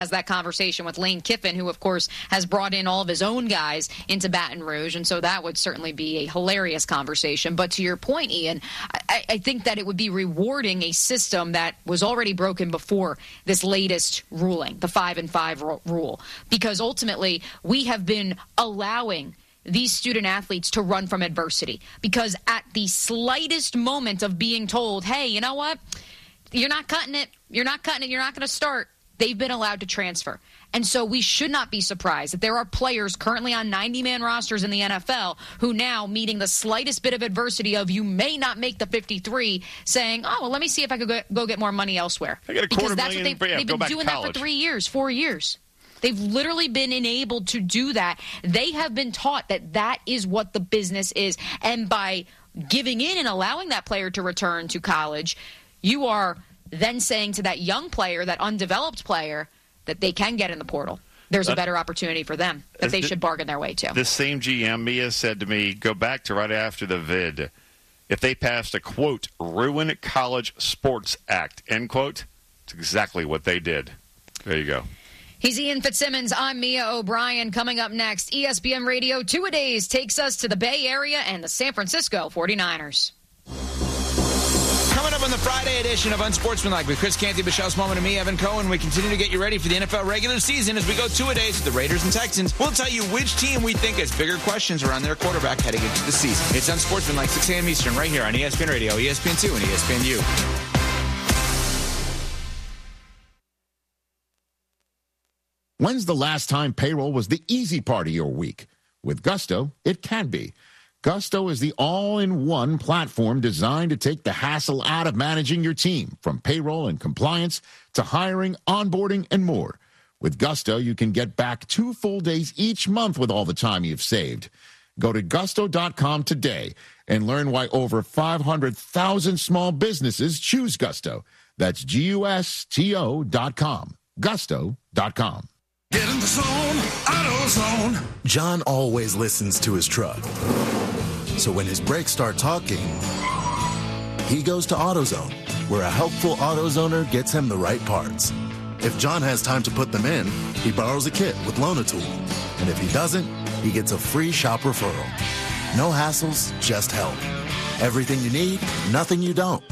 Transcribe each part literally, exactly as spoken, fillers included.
has that conversation with Lane Kiffin, who, of course, has brought in all of his own guys into Baton Rouge, and so that would certainly be a hilarious conversation. But to your point, Ian, I, I think that it would be rewarding a system that was already broken before this latest ruling, the five and five rule, because ultimately we have been allowing these student athletes to run from adversity, because at the slightest moment of being told, hey, you know what, you're not cutting it, you're not cutting it, you're not going to start, they've been allowed to transfer. And so we should not be surprised that there are players currently on ninety-man rosters in the N F L who now, meeting the slightest bit of adversity of you may not make the fifty-three, saying, oh, well, let me see if I could go, go get more money elsewhere. I got a because quarter that's million, what they've, yeah, they've go been back doing to that for college. three years, four years. They've literally been enabled to do that. They have been taught that that is what the business is. And by giving in and allowing that player to return to college, you are then saying to that young player, that undeveloped player, that they can get in the portal. There's a better opportunity for them that they should bargain their way to. The same G M, Mia, said to me, go back to right after the vid. If they passed a, quote, ruin college sports act, end quote, it's exactly what they did. There you go. He's Ian Fitzsimmons. I'm Mia O'Brien. Coming up next, E S P N Radio Two-A-Days takes us to the Bay Area and the San Francisco forty-niners. Coming up on the Friday edition of Unsportsmanlike with Chris Canty, Michelle Smallman, and me, Evan Cohen, we continue to get you ready for the N F L regular season as we go two-a-days with the Raiders and Texans. We'll tell you which team we think has bigger questions around their quarterback heading into the season. It's Unsportsmanlike, six a.m. Eastern, right here on E S P N Radio, E S P N two, and E S P N U. When's the last time payroll was the easy part of your week? With Gusto, it can be. Gusto is the all-in-one platform designed to take the hassle out of managing your team, from payroll and compliance to hiring, onboarding, and more. With Gusto, you can get back two full days each month with all the time you've saved. Go to gusto dot com today and learn why over five hundred thousand small businesses choose Gusto. That's G U S T O dot com. gusto dot com. Get in the zone, AutoZone. John always listens to his truck. So when his brakes start talking, he goes to AutoZone, where a helpful AutoZoner gets him the right parts. If John has time to put them in, he borrows a kit with Loan-A-Tool. And if he doesn't, he gets a free shop referral. No hassles, just help. Everything you need, nothing you don't.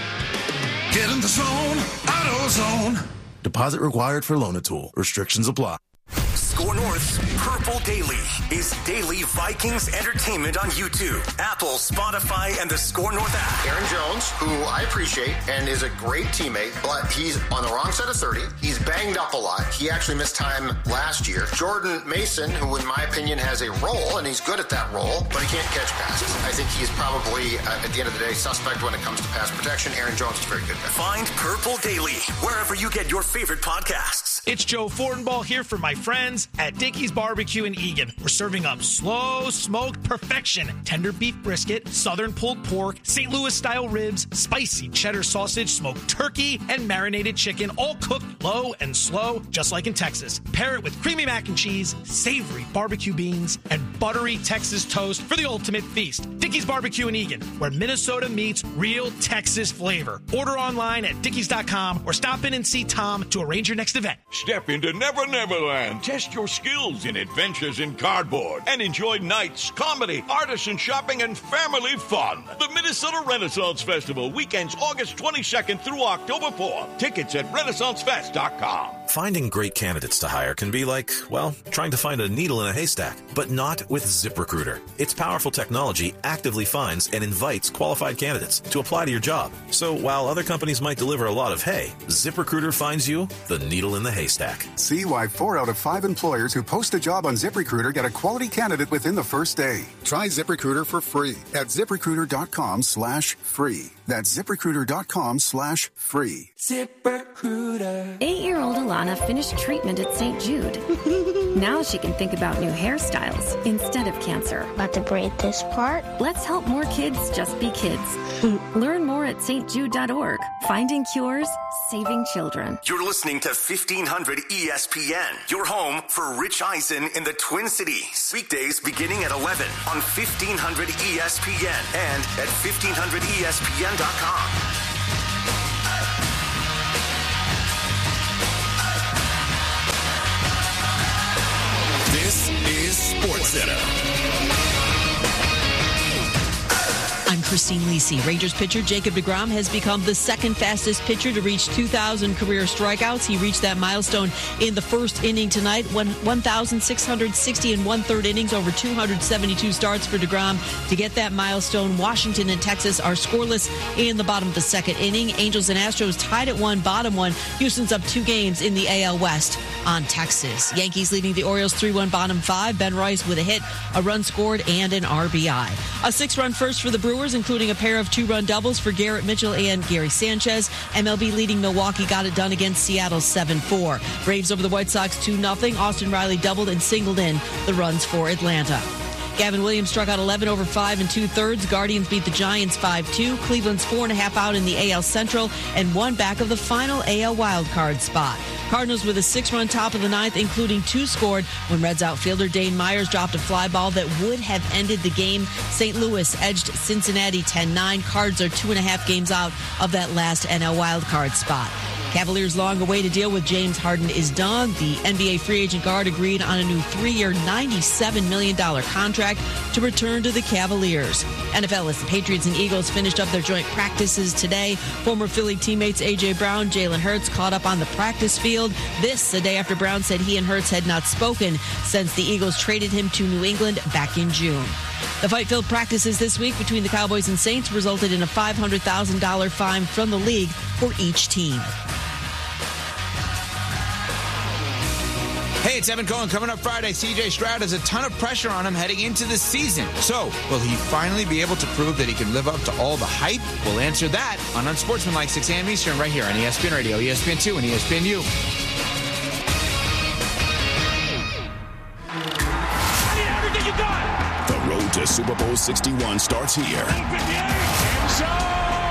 Get in the zone, AutoZone. Deposit required for Loan-A-Tool. Restrictions apply. Score North's Purple Daily is daily Vikings entertainment on YouTube, Apple, Spotify, and the Score North app. Aaron Jones, who I appreciate and is a great teammate, but he's on the wrong side of thirty. He's banged up a lot. He actually missed time last year. Jordan Mason, who in my opinion has a role, and he's good at that role, but he can't catch passes. I think he's probably, uh, at the end of the day, suspect when it comes to pass protection. Aaron Jones is very good at that. Find Purple Daily wherever you get your favorite podcasts. It's Joe Fortenbaugh here for my friends at Dickey's Barbecue in Eagan. We're serving up slow smoked perfection, tender beef brisket, southern pulled pork, Saint Louis style ribs, spicy cheddar sausage, smoked turkey, and marinated chicken, all cooked low and slow, just like in Texas. Pair it with creamy mac and cheese, savory barbecue beans, and buttery Texas toast for the ultimate feast. Dickey's Barbecue in Eagan, where Minnesota meets real Texas flavor. Order online at dickeys dot com or stop in and see Tom to arrange your next event. Step into Never Never Land. Test your skills in adventures in cardboard and enjoy nights, comedy, artisan shopping, and family fun. The Minnesota Renaissance Festival, weekends August twenty-second through October fourth. Tickets at renaissance fest dot com. Finding great candidates to hire can be like, well, trying to find a needle in a haystack, but not with ZipRecruiter. Its powerful technology actively finds and invites qualified candidates to apply to your job. So while other companies might deliver a lot of hay, ZipRecruiter finds you the needle in the haystack. See why four out of five employers who post a job on ZipRecruiter get a quality candidate within the first day. Try ZipRecruiter for free at ZipRecruiter dot com slash free. That's ZipRecruiter dot com slash free. ZipRecruiter. Eight-year-old Alana finished treatment at Saint Jude. Now she can think about new hairstyles instead of cancer. About to braid this part? Let's help more kids just be kids. Learn more at st jude dot org. Finding cures, saving children. You're listening to fifteen hundred E S P N, your home for Rich Eisen in the Twin Cities. Weekdays beginning at eleven on fifteen hundred E S P N and at fifteen hundred E S P N dot com. Center. I'm Christine Lisi. Rangers pitcher Jacob deGrom has become the second fastest pitcher to reach two thousand career strikeouts. He reached that milestone in the first inning tonight, one thousand six hundred sixty and one-third innings over two hundred seventy-two starts for deGrom. To get that milestone, Washington and Texas are scoreless in the bottom of the second inning. Angels and Astros tied at one, bottom one. Houston's up two games in the A L West on Texas. Yankees leading the Orioles three one, bottom five. Ben Rice with a hit, a run scored, and an R B I. A six-run first for the Brewers, including a pair of two-run doubles for Garrett Mitchell and Gary Sanchez. M L B leading Milwaukee got it done against Seattle seven four. Braves over the White Sox two nothing. Austin Riley doubled and singled in the runs for Atlanta. Gavin Williams struck out eleven over five and two-thirds. Guardians beat the Giants five two. Cleveland's four and a half out in the A L Central and one back of the final A L wildcard spot. Cardinals with a six-run top of the ninth, including two scored when Reds outfielder Dane Myers dropped a fly ball that would have ended the game. Saint Louis edged Cincinnati ten nine. Cards are two and a half games out of that last N L wildcard spot. Cavaliers' long-awaited deal with James Harden is done. The N B A free agent guard agreed on a new three-year, ninety-seven million dollars contract to return to the Cavaliers. N F L, as the Patriots and Eagles finished up their joint practices today. Former Philly teammates A J. Brown, Jalen Hurts caught up on the practice field. This, the day after Brown said he and Hurts had not spoken since the Eagles traded him to New England back in June. The fight-filled practices this week between the Cowboys and Saints resulted in a five hundred thousand dollars fine from the league for each team. Hey, it's Evan Cohen. Coming up Friday, C J Stroud has a ton of pressure on him heading into the season. So, will he finally be able to prove that he can live up to all the hype? We'll answer that on Unsportsmanlike, six a.m. Eastern, right here on E S P N Radio, E S P N two, and E S P N U. I need everything you got. The road to Super Bowl sixty-one starts here. End zone.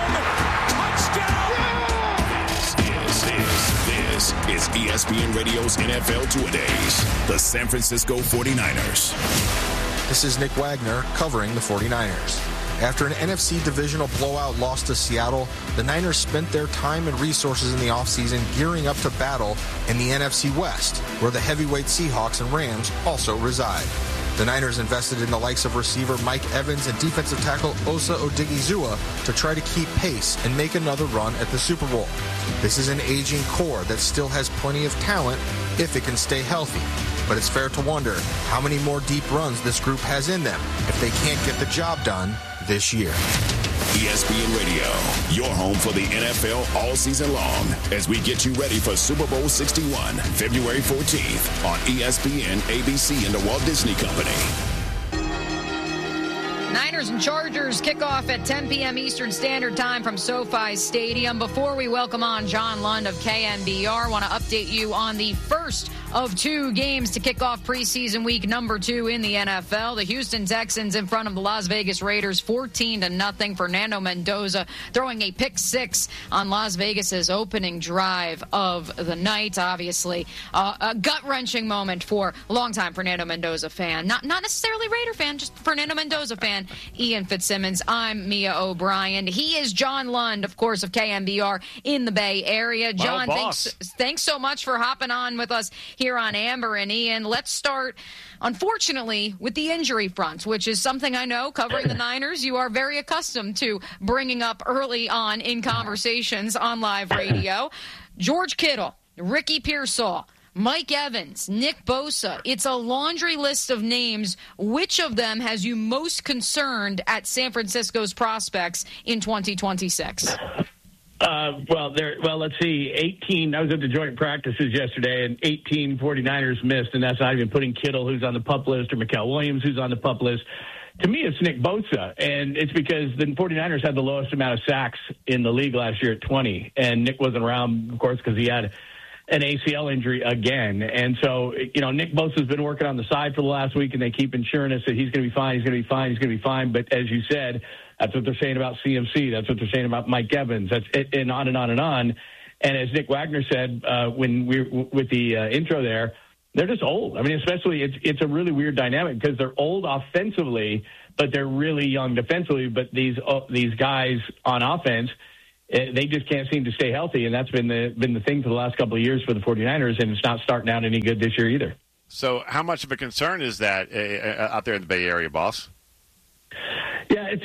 This is E S P N Radio's N F L Two-A-Days. The San Francisco forty-niners. This is Nick Wagner covering the forty-niners. After an N F C divisional blowout loss to Seattle, the Niners spent their time and resources in the offseason gearing up to battle in the N F C West, where the heavyweight Seahawks and Rams also reside. The Niners invested in the likes of receiver Mike Evans and defensive tackle Osa Odigizua to try to keep pace and make another run at the Super Bowl. This is an aging core that still has plenty of talent if it can stay healthy. But it's fair to wonder how many more deep runs this group has in them if they can't get the job done this year. E S P N Radio, your home for the N F L all season long, as we get you ready for Super Bowl sixty-one, February fourteenth on E S P N, A B C, and the Walt Disney Company. Niners and Chargers kick off at ten p.m. Eastern Standard Time from SoFi Stadium. Before we welcome on John Lund of K N B R, I want to update you on the first of two games to kick off preseason week number two in the N F L. The Houston Texans in front of the Las Vegas Raiders, fourteen to nothing. Fernando Mendoza throwing a pick six on Las Vegas's opening drive of the night. Obviously, uh, a gut-wrenching moment for longtime Fernando Mendoza fan. Not, not necessarily Raider fan, just Fernando Mendoza fan. Ian Fitzsimmons. I'm Mia O'Brien. He is John Lund, of course, of K N B R in the Bay Area. John, well, thanks, thanks so much for hopping on with us here on Amber and Ian. Let's start, unfortunately, with the injury front, which is something I know, covering the Niners, you are very accustomed to bringing up early on in conversations on live radio. George Kittle, Ricky Pearsall, Mike Evans, Nick Bosa. It's a laundry list of names. Which of them has you most concerned at San Francisco's prospects in twenty twenty-six? Uh, well, there. Well, let's see. eighteen. I was at the joint practices yesterday, and eighteen forty-niners missed, and that's not even putting Kittle, who's on the PUP list, or Mikael Williams, who's on the PUP list. To me, it's Nick Bosa, and it's because the forty-niners had the lowest amount of sacks in the league last year at twenty, and Nick wasn't around, of course, because he had an A C L injury again. And so, you know, Nick Bosa's been working on the side for the last week, and they keep ensuring us that he's going to be fine, he's going to be fine, he's going to be fine. But as you said, that's what they're saying about C M C. That's what they're saying about Mike Evans. That's it, and on and on and on. And as Nick Wagner said uh, when we with the uh, intro there, they're just old. I mean, especially it's it's a really weird dynamic because they're old offensively, but they're really young defensively. But these uh, these guys on offense, they just can't seem to stay healthy, and that's been the been the thing for the last couple of years for the forty-niners, and it's not starting out any good this year either. So how much of a concern is that uh, out there in the Bay Area, boss? Yeah, it's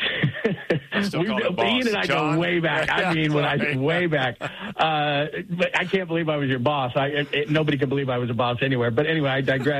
Still we, it boss. Ian and I John? go way back. I mean, when I Sorry. way back. Uh, but I can't believe I was your boss. I it, it, nobody can believe I was a boss anywhere. But anyway, I digress.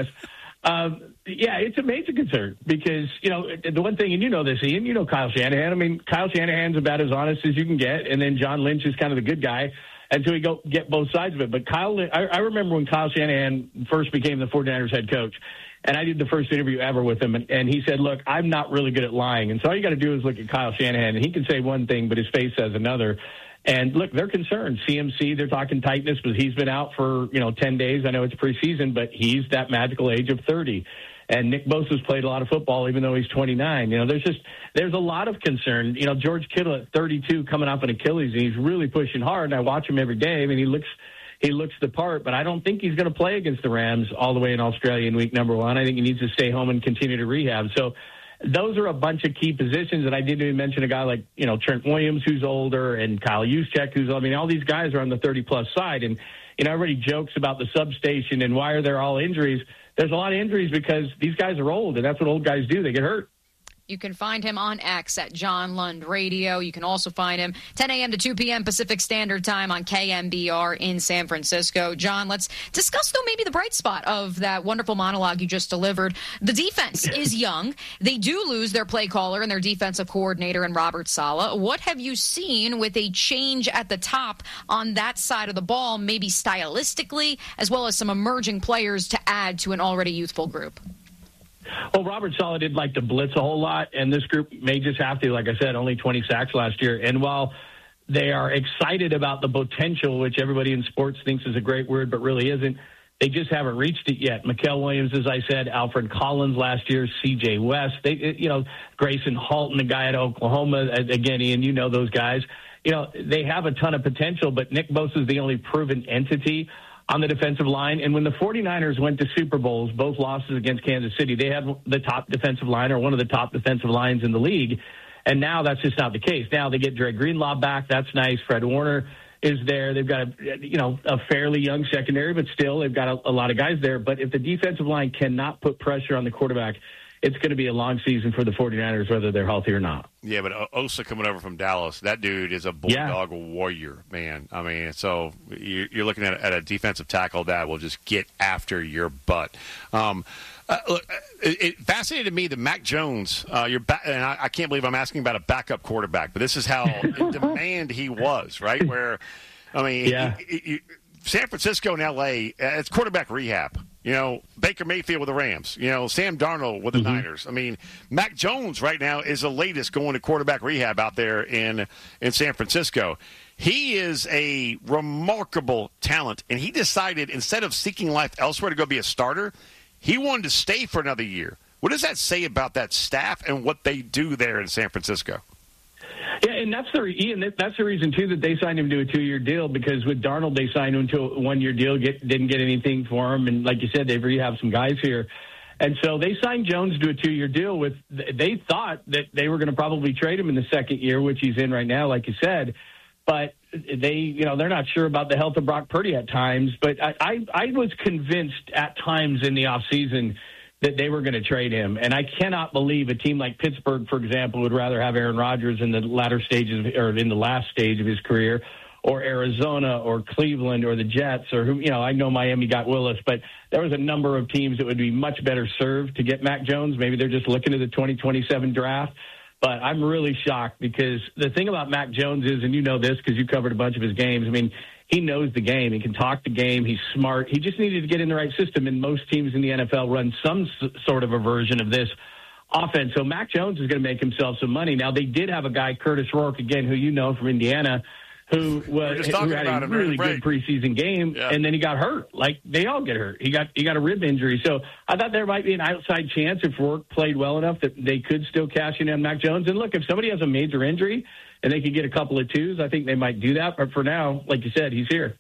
um, yeah, it's a major concern because you know the one thing, and you know this, Ian. You know Kyle Shanahan. I mean, Kyle Shanahan's about as honest as you can get, and then John Lynch is kind of the good guy. Until we go get both sides of it. But Kyle, I, I remember when Kyle Shanahan first became the 49ers head coach, and I did the first interview ever with him, and, and he said, look, I'm not really good at lying. And so all you got to do is look at Kyle Shanahan, and he can say one thing, but his face says another. And look, they're concerned. C M C, they're talking tightness, but he's been out for, you know, ten days. I know it's preseason, but he's that magical age of thirty. And Nick Bosa's played a lot of football, even though he's twenty-nine. You know, there's just there's a lot of concern. You know, George Kittle at thirty-two coming off an Achilles, and he's really pushing hard. And I watch him every day. I mean, he looks he looks the part, but I don't think he's going to play against the Rams all the way in Australia in week number one. I think he needs to stay home and continue to rehab. So those are a bunch of key positions. And I didn't even mention a guy like, you know, Trent Williams, who's older, and Kyle Juszczyk, who's, I mean, all these guys are on the thirty-plus side. And, you know, everybody jokes about the substation and why are there all injuries. There's a lot of injuries because these guys are old, and that's what old guys do. They get hurt. You can find him on X at John Lund Radio. You can also find him ten a.m. to two p.m. Pacific Standard Time on K M B R in San Francisco. John, let's discuss, though, maybe the bright spot of that wonderful monologue you just delivered. The defense is young. They do lose their play caller and their defensive coordinator in Robert Saleh. What have you seen with a change at the top on that side of the ball, maybe stylistically, as well as some emerging players to add to an already youthful group? Well, Robert Saleh did like to blitz a whole lot, and this group may just have to. Like I said, only twenty sacks last year. And while they are excited about the potential, which everybody in sports thinks is a great word but really isn't, they just haven't reached it yet. Mikael Williams, as I said, Alfred Collins last year, C J West, they, you know, Grayson Halton, the guy at Oklahoma, again, Ian, you know those guys. You know, they have a ton of potential, but Nick Bosa is the only proven entity on the defensive line. And when the 49ers went to Super Bowls, both losses against Kansas City, they had the top defensive line or one of the top defensive lines in the league. And now that's just not the case. Now they get Dre Greenlaw back. That's nice. Fred Warner is there. They've got a, you know, a fairly young secondary, but still they've got a, a lot of guys there. But if the defensive line cannot put pressure on the quarterback, it's going to be a long season for the 49ers, whether they're healthy or not. Yeah, but Osa coming over from Dallas, that dude is a bulldog yeah. warrior, man. I mean, so you're looking at, at a defensive tackle that will just get after your butt. Um, uh, look, it, it fascinated me that Mac Jones, uh, you're ba- and I, I can't believe I'm asking about a backup quarterback, but this is how in demand he was, right? Where, I mean, yeah. he, he, San Francisco and L A, it's quarterback rehab. You know, Baker Mayfield with the Rams. You know, Sam Darnold with the mm-hmm. Niners. I mean, Mac Jones right now is the latest going to quarterback rehab out there in in San Francisco. He is a remarkable talent, and he decided instead of seeking life elsewhere to go be a starter, he wanted to stay for another year. What does that say about that staff and what they do there in San Francisco? Yeah, and that's the Ian. That's the reason too that they signed him to a two-year deal, because with Darnold they signed him to a one-year deal, get, didn't get anything for him, and like you said, they've rehab some guys here, and so they signed Jones to a two-year deal. With they thought that they were going to probably trade him in the second year, which he's in right now, like you said, but they, you know, they're not sure about the health of Brock Purdy at times. But I, I, I was convinced at times in the offseason that they were going to trade him. And I cannot believe a team like Pittsburgh, for example, would rather have Aaron Rodgers in the latter stages or in the last stage of his career, or Arizona or Cleveland or the Jets, or who, you know, I know Miami got Willis, but there was a number of teams that would be much better served to get Mac Jones. Maybe they're just looking at the twenty twenty-seven draft. But I'm really shocked because the thing about Mac Jones is, and you know this because you covered a bunch of his games, I mean, he knows the game. He can talk the game. He's smart. He just needed to get in the right system, and most teams in the N F L run some s- sort of a version of this offense. So Mac Jones is going to make himself some money. Now, they did have a guy, Curtis Rourke, again, who you know from Indiana, who was who had a really good preseason game, yeah. and then he got hurt. Like, they all get hurt. He got he got a rib injury. So I thought there might be an outside chance if Rourke played well enough that they could still cash in on Mac Jones. And look, if somebody has a major injury and they could get a couple of twos, I think they might do that. But for now, like you said, he's here.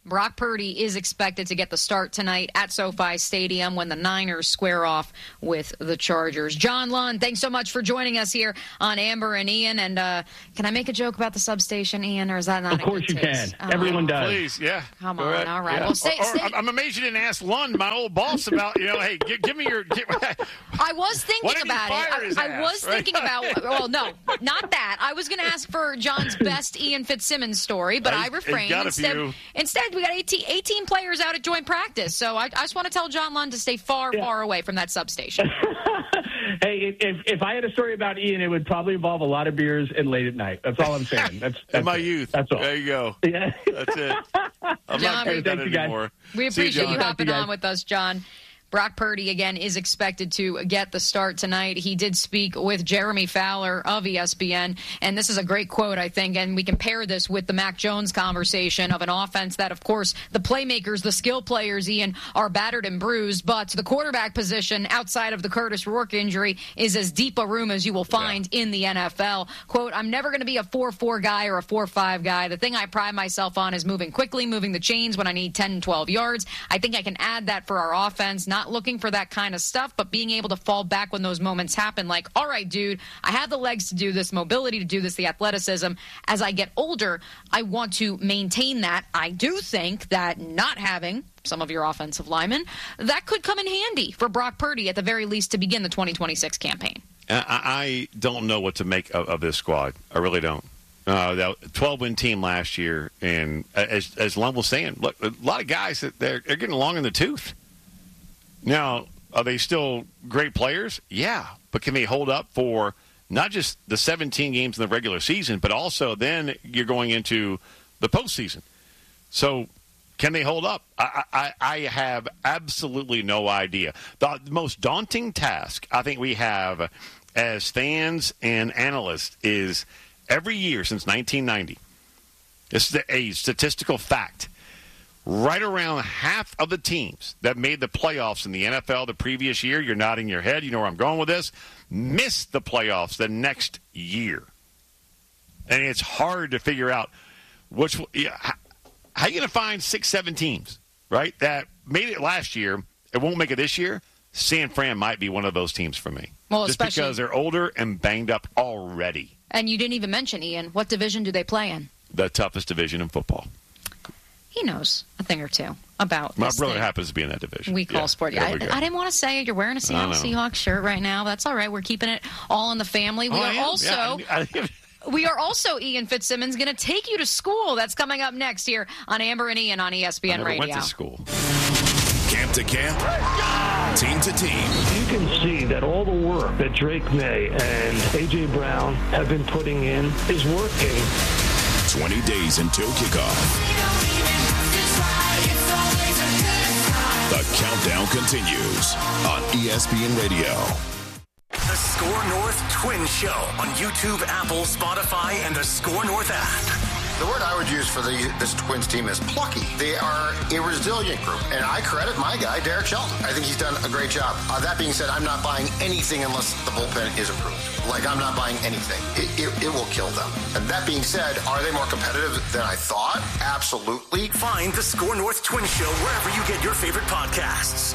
Brock Purdy is expected to get the start tonight at SoFi Stadium when the Niners square off with the Chargers. John Lund, thanks so much for joining us here on Amber and Ian. And uh, can I make a joke about the substation, Ian, or is that not Of a course good you taste? can. Everyone does. Please, yeah. Come Go on, ahead. all right. Yeah. Well, stay, or, or, stay. I'm amazed you didn't ask Lund, my old boss, about, you know, hey, give, give me your... Give, I was thinking Why didn't you about fire it. his I, I ass, was right? thinking about, well, no, not that. I was going to ask for John's best Ian Fitzsimmons story, but I- I I refrained. got a Instead, few. instead, we got eighteen, eighteen players out at joint practice. So I, I just want to tell John Lund to stay far, Yeah. far away from that substation. Hey, if if I had a story about Ian, it would probably involve a lot of beers and late at night. That's all I'm saying. That's, that's In my it. youth. That's all. There you go. Yeah. That's it. I'm John, not good at that thank you, guys. anymore. We See you, appreciate John. you hopping Thank you, guys. on with us, John. Brock Purdy, again, is expected to get the start tonight. He did speak with Jeremy Fowler of E S P N, and this is a great quote, I think, and we can pair this with the Mac Jones conversation of an offense that, of course, the playmakers, the skill players, Ian, are battered and bruised, but the quarterback position outside of the Curtis Rourke injury is as deep a room as you will find yeah. in the N F L. Quote, I'm never going to be a four four guy or a four five guy. The thing I pride myself on is moving quickly, moving the chains when I need ten, twelve yards. I think I can add that for our offense, not looking for that kind of stuff, but being able to fall back when those moments happen. Like, all right, dude, I have the legs to do this, mobility to do this, the athleticism. As I get older, I want to maintain that. I do think that not having some of your offensive linemen, that could come in handy for Brock Purdy at the very least to begin the twenty twenty-six campaign. I, I don't know what to make of, of this squad. I really don't. Uh, that twelve-win team last year, and as as Lund was saying, look, a lot of guys that they're, they're getting long in the tooth. Now, are they still great players? Yeah, but can they hold up for not just the seventeen games in the regular season, but also then you're going into the postseason? So, can they hold up? I, I, I have absolutely no idea. The most daunting task I think we have as fans and analysts is every year since nineteen ninety. This is a statistical fact. Right around half of the teams that made the playoffs in the N F L the previous year, you're nodding your head, you know where I'm going with this, missed the playoffs the next year. And it's hard to figure out which, yeah, how, how are you going to find six, seven teams, right, that made it last year and won't make it this year? San Fran might be one of those teams for me. Well, just especially because they're older and banged up already. And you didn't even mention, Ian, what division do they play in? The toughest division in football. He knows a thing or two about My this brother thing happens to be in that division. we call yeah, sport. Yeah, I, we I didn't want to say it. You're wearing a Seattle Seahawks shirt right now. That's all right. We're keeping it all in the family. We oh, are also... Yeah, I, I, We are also, Ian Fitzsimmons, going to take you to school. That's coming up next here on Amber and Ian on E S P N I never Radio. went to school. Camp to camp, team to team. You can see that all the work that Drake May and A J. Brown have been putting in is working. twenty days until kickoff. The countdown continues on E S P N Radio. The Score North Twin Show on YouTube, Apple, Spotify, and the Score North app. The word I would use for the, this Twins team is plucky. They are a resilient group, and I credit my guy, Derek Shelton. I think he's done a great job. Uh, that being said, I'm not buying anything unless the bullpen is improved. Like, I'm not buying anything. It, it, it will kill them. And that being said, are they more competitive than I thought? Absolutely. Find the Score North Twin Show wherever you get your favorite podcasts.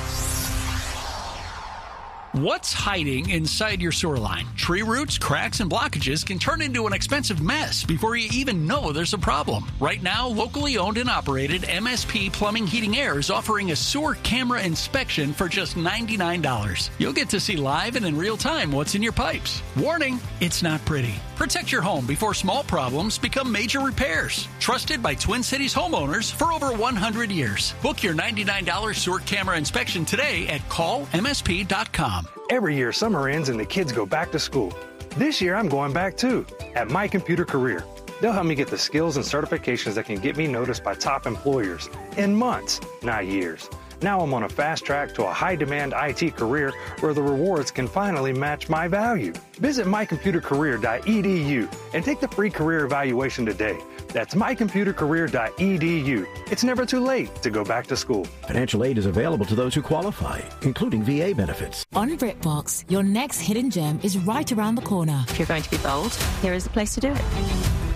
What's hiding inside your sewer line? Tree roots, cracks, and blockages can turn into an expensive mess before you even know there's a problem. Right now, locally owned and operated M S P Plumbing Heating Air is offering a sewer camera inspection for just ninety-nine dollars. You'll get to see live and in real time what's in your pipes. Warning, it's not pretty. Protect your home before small problems become major repairs. Trusted by Twin Cities homeowners for over one hundred years. Book your ninety-nine dollars sewer camera inspection today at call M S P dot com. Every year, summer ends and the kids go back to school. This year, I'm going back too, at My Computer Career. They'll help me get the skills and certifications that can get me noticed by top employers in months, not years. Now I'm on a fast track to a high-demand I T career where the rewards can finally match my value. Visit my computer career dot e d u and take the free career evaluation today. That's my computer career dot e d u. It's never too late to go back to school. Financial aid is available to those who qualify, including V A benefits. On BritBox, your next hidden gem is right around the corner. If you're going to be bold, here is the place to do it.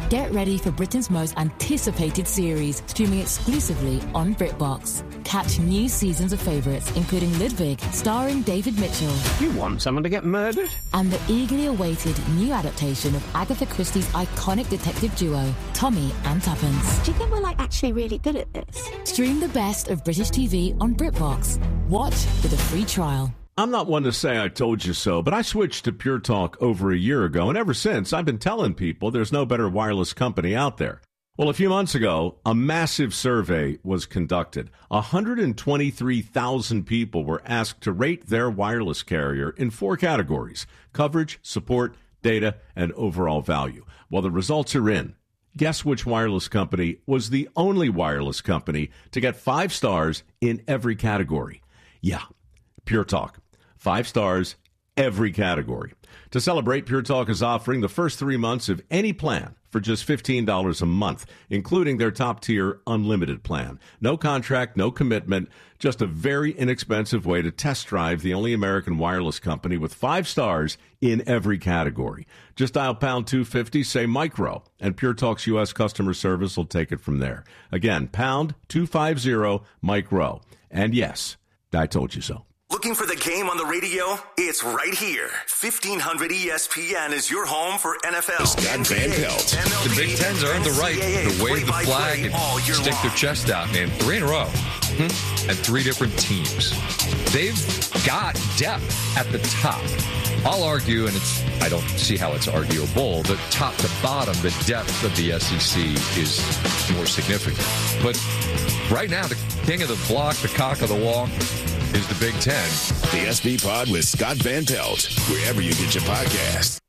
Get ready for Britain's most anticipated series, streaming exclusively on BritBox. Catch new seasons of favourites, including Ludwig, starring David Mitchell. You want someone to get murdered? And the eagerly awaited new adaptation of Agatha Christie's iconic detective duo, Tommy and Tuppence. Do you think we're like actually really good at this? Stream the best of British T V on BritBox. Watch with a free trial. I'm not one to say I told you so, but I switched to Pure Talk over a year ago, and ever since, I've been telling people there's no better wireless company out there. Well, a few months ago, a massive survey was conducted. one hundred twenty-three thousand people were asked to rate their wireless carrier in four categories: coverage, support, data, and overall value. Well, the results are in. Guess which wireless company was the only wireless company to get five stars in every category? Yeah, Pure Talk. Five stars, every category. To celebrate, Pure Talk is offering the first three months of any plan for just fifteen dollars a month, including their top-tier unlimited plan. No contract, no commitment, just a very inexpensive way to test drive the only American wireless company with five stars in every category. Just dial pound two fifty, say micro, and Pure Talk's U S customer service will take it from there. Again, pound two fifty, micro. And yes, I told you so. Looking for the game on the radio? It's right here. fifteen hundred E S P N is your home for N F L, Scott Van Pelt. The Big Ten's earned the right to wave the flag and stick their chest out, man. Three in a row. Hmm? And three different teams. They've got depth at the top. I'll argue, and it's I don't see how it's arguable, that top to bottom, the depth of the S E C is more significant. But right now, the king of the block, the cock of the walk, is the Big Ten. The S B Pod with Scott Van Pelt, wherever you get your podcasts.